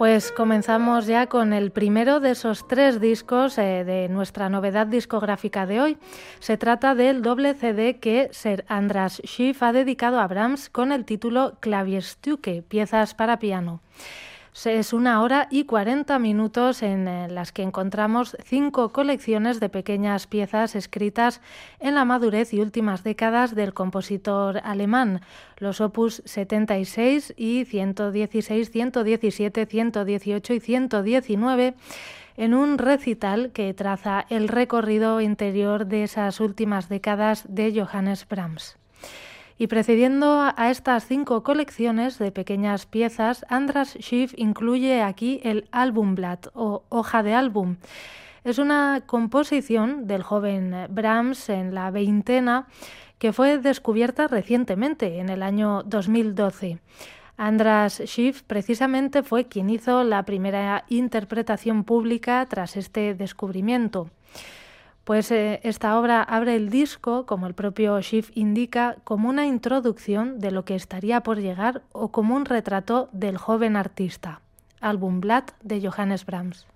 Pues comenzamos ya con el primero de esos 3 discos de nuestra novedad discográfica de hoy. Se trata del doble CD que Sir András Schiff ha dedicado a Brahms con el título Klavierstücke, piezas para piano. Es 1 hora y 40 minutos en las que encontramos 5 colecciones de pequeñas piezas escritas en la madurez y últimas décadas del compositor alemán, los opus 76 y 116, 117, 118 y 119, en un recital que traza el recorrido interior de esas últimas décadas de Johannes Brahms. Y precediendo a estas 5 colecciones de pequeñas piezas, András Schiff incluye aquí el Albumblatt o hoja de álbum. Es una composición del joven Brahms en la veintena que fue descubierta recientemente, en el año 2012. András Schiff precisamente fue quien hizo la primera interpretación pública tras este descubrimiento. Pues esta obra abre el disco, como el propio Schiff indica, como una introducción de lo que estaría por llegar o como un retrato del joven artista. Albumblatt de Johannes Brahms.